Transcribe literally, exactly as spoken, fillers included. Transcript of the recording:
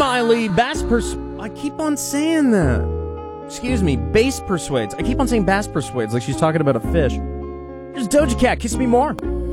Miley, bass pers- I keep on saying that. Excuse me, bass persuades. I keep on saying bass persuades like she's talking about a fish. Here's Doja Cat, Kiss Me More.